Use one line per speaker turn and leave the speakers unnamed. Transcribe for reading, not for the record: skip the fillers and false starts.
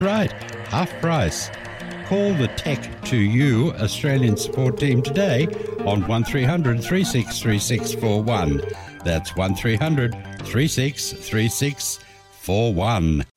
Right, half price. Call the Tech to You Australian support team today on 1300 363641. That's 1300 363641.